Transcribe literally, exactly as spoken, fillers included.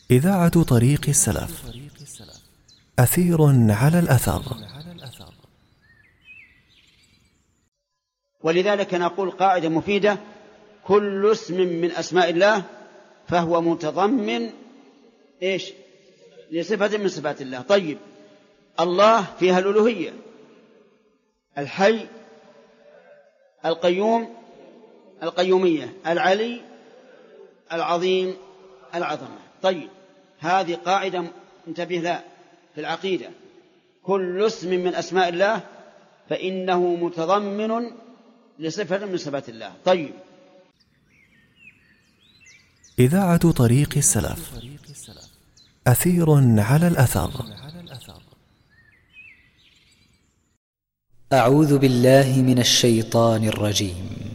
إذاعة طريق السلف، أثير على الأثر. ولذلك نقول قاعدة مفيدة: كل اسم من أسماء الله فهو متضمن إيش؟ لصفة من صفات الله. طيب، الله فيها الألوهية، الحي، القيوم، القيومية، العلي، العظيم، العظمة. طيب، هذه قاعدة انتبه لها في العقيدة: كل اسم من أسماء الله فإنه متضمن لصفة من صفات الله. طيب، إذاعة طريق السلف، أثير على الأثر. أعوذ بالله من الشيطان الرجيم.